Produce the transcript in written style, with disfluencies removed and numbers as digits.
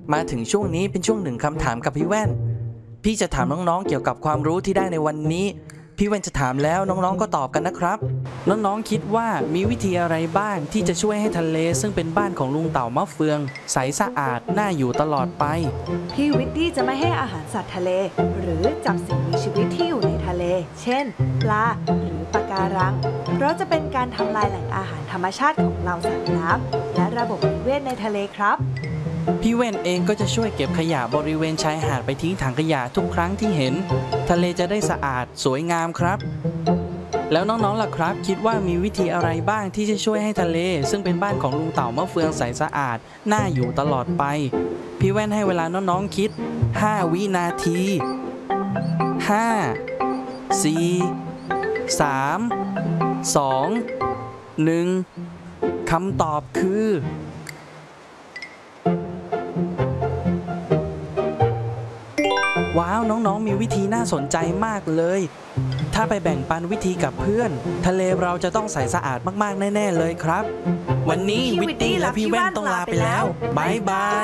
มาถึงช่วงนี้เป็นช่วงหนึ่งคำถามกับพี่แว่นพี่จะถามน้องๆเกี่ยวกับความรู้ที่ได้ในวันนี้พี่แว่นจะถามแล้วน้องๆก็ตอบกันนะครับน้องๆคิดว่ามีวิธีอะไรบ้างที่จะช่วยให้ทะเลซึ่งเป็นบ้านของลุงเต่ามะเฟืองใสสะอาดน่าอยู่ตลอดไปพี่วิตตี้จะไม่ให้อาหารสัตว์ทะเลหรือจับสิ่งมีชีวิตที่อยู่ในทะเลเช่นปลาหรือปะการังเพราะจะเป็นการทำลายแหล่งอาหารธรรมชาติของเหล่าสัตว์น้ำและระบบนิเวศในทะเลครับพี่แว่นเองก็จะช่วยเก็บขยะบริเวณชายหาดไปทิ้งถังขยะทุกครั้งที่เห็นทะเลจะได้สะอาดสวยงามครับแล้วน้องๆล่ะครับคิดว่ามีวิธีอะไรบ้างที่จะช่วยให้ทะเลซึ่งเป็นบ้านของลุงเต่ามะเฟืองใสสะอาดน่าอยู่ตลอดไปพี่แว่นให้เวลาน้องๆคิด5 วินาที5 4 3 2 1คำตอบคือว้าวน้องๆมีวิธีน่าสนใจมากเลยถ้าไปแบ่งปันวิธีกับเพื่อนทะเลเราจะต้องใสสะอาดมากๆแน่ๆเลยครับวันนี้วิตตี้และพี่แว่นต้องลาไปแล้วบ๊ายบาย